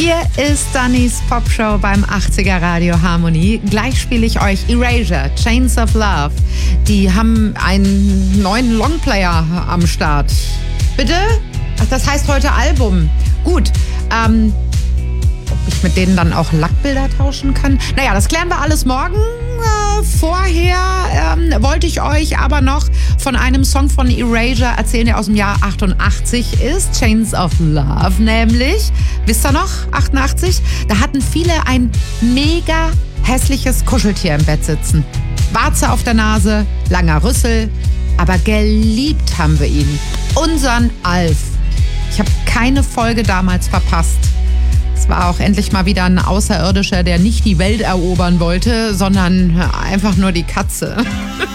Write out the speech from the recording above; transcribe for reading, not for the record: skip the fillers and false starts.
Hier ist Dannys Popshow beim 80er Radio Harmonie. Gleich spiele ich euch Erasure, Chains of Love. Die haben einen neuen Longplayer am Start. Bitte? Ach, das heißt heute Album. Gut, ob ich mit denen dann auch Lackbilder tauschen kann? Naja, das klären wir alles morgen. Vorher wollte ich euch aber noch von einem Song von Erasure erzählen, der aus dem Jahr 88 ist. Chains of Love nämlich. Wisst ihr noch? 88? Da hatten viele ein mega hässliches Kuscheltier im Bett sitzen. Warze auf der Nase, langer Rüssel. Aber geliebt haben wir ihn. Unseren Alf. Ich habe keine Folge damals verpasst. Es war auch endlich mal wieder ein Außerirdischer, der nicht die Welt erobern wollte, sondern einfach nur die Katze.